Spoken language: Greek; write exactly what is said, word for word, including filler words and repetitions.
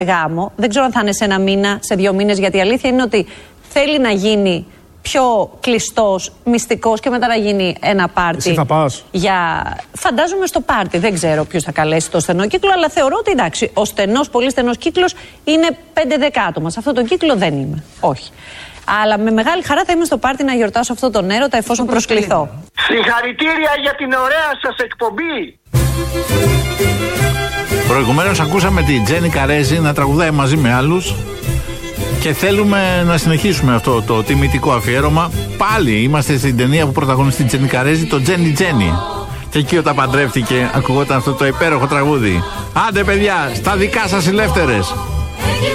γάμο. Δεν ξέρω αν θα είναι σε ένα μήνα, σε δύο μήνες, γιατί η αλήθεια είναι ότι θέλει να γίνει πιο κλειστός, μυστικός και μετά να γίνει ένα πάρτι. Εσύ θα πας? Για... Φαντάζομαι στο πάρτι. Δεν ξέρω ποιος θα καλέσει το στενό κύκλο, αλλά θεωρώ ότι εντάξει, ο στενός, πολύ στενός κύκλος είναι πέντε δέκα άτομα. Σε αυτό το κύκλο δεν είμαι. Όχι. Αλλά με μεγάλη χαρά θα είμαι στο πάρτι να γιορτάσω αυτό τον έρωτα εφόσον προσκληθώ. Συγχαρητήρια για την ωραία σας εκπομπή. Προηγουμένως ακούσαμε τη Τζέννη Καρέζη να τραγουδάει μαζί με άλλους και θέλουμε να συνεχίσουμε αυτό το τιμητικό αφιέρωμα. Πάλι είμαστε στην ταινία που πρωταγωνιστεί η Τζέννη Καρέζη, το Τζέννη Τζέννη. Και εκεί όταν παντρεύτηκε ακουγόταν αυτό το υπέροχο τραγούδι. Άντε παιδιά, στα δικά σας ελεύθερες.